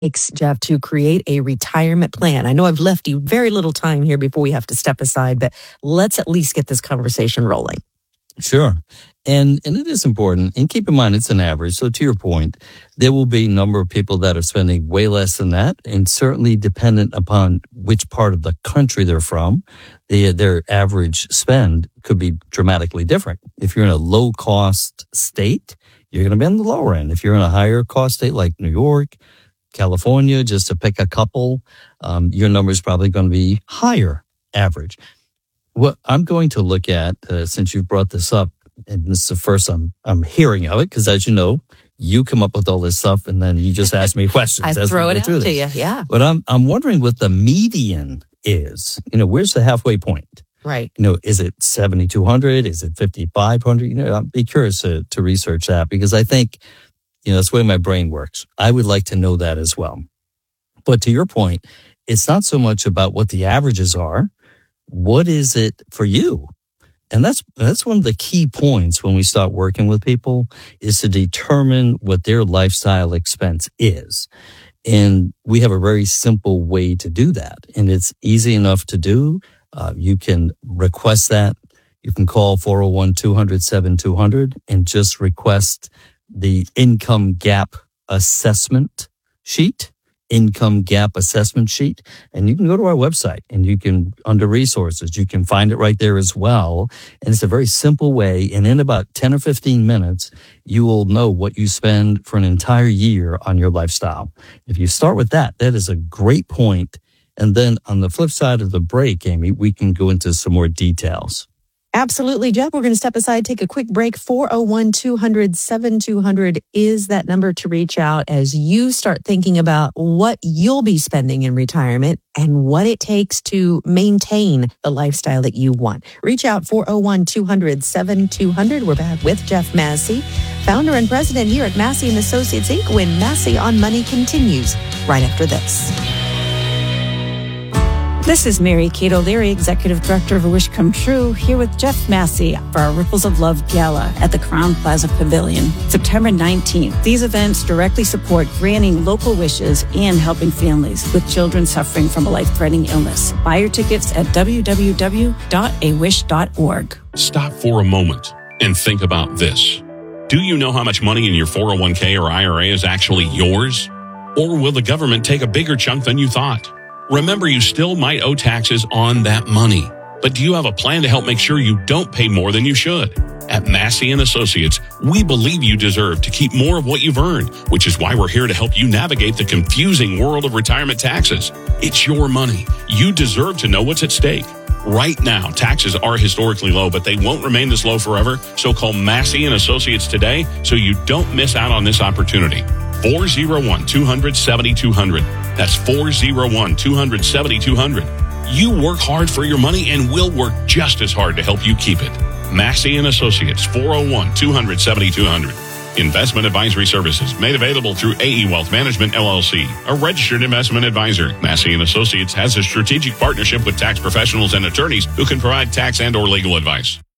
takes, Jeff, to create a retirement plan? I know I've left you very little time here before we have to step aside, but let's at least get this conversation rolling. Sure. And it is important. And keep in mind, it's an average. So to your point, there will be a number of people that are spending way less than that, and certainly dependent upon which part of the country they're from, their average spend could be dramatically different. If you're in a low-cost state, you're going to be on the lower end. If you're in a higher-cost state like New York, California, just to pick a couple, your number is probably going to be higher average. What I'm going to look at, since you brought this up, and this is the first I'm hearing of it, because as you know, you come up with all this stuff, and then you just ask me questions. I throw it out to you, yeah. But I'm wondering what the median is. Where's the halfway point? Right. Is it 7,200? Is it 5,500? I'd be curious to research that, because I think, that's the way my brain works. I would like to know that as well. But to your point, it's not so much about what the averages are. What is it for you? And that's one of the key points when we start working with people, is to determine what their lifestyle expense is. And we have a very simple way to do that. And it's easy enough to do. You can request that. You can call 401-200-7200 and just request the income gap assessment sheet. And you can go to our website, and you can, under resources, you can find it right there as well. And it's a very simple way. And in about 10 or 15 minutes, you will know what you spend for an entire year on your lifestyle. If you start with that, that is a great point. And then on the flip side of the break, Amy, we can go into some more details. Absolutely, Jeff. We're going to step aside, take a quick break. 401-200-7200 is that number to reach out as you start thinking about what you'll be spending in retirement and what it takes to maintain the lifestyle that you want. Reach out, 401-200-7200. We're back with Jeff Massey, founder and president here at Massey & Associates, Inc., when Massey on Money continues right after this. This is Mary Kate O'Leary, Executive Director of A Wish Come True, here with Jeff Massey for our Ripples of Love Gala at the Crowne Plaza Pavilion, September 19th. These events directly support granting local wishes and helping families with children suffering from a life-threatening illness. Buy your tickets at www.awish.org. Stop for a moment and think about this. Do you know how much money in your 401k or IRA is actually yours? Or will the government take a bigger chunk than you thought? Remember, you still might owe taxes on that money. But do you have a plan to help make sure you don't pay more than you should? At Massey & Associates, we believe you deserve to keep more of what you've earned, which is why we're here to help you navigate the confusing world of retirement taxes. It's your money. You deserve to know what's at stake. Right now, taxes are historically low, but they won't remain this low forever. So call Massey & Associates today so you don't miss out on this opportunity. 401-200-7200. That's 401-200-7200. You work hard for your money, and we'll work just as hard to help you keep it. Massey & Associates, 401-200-7200. Investment advisory services made available through AE Wealth Management, LLC, a registered investment advisor. Massey & Associates has a strategic partnership with tax professionals and attorneys who can provide tax and or legal advice.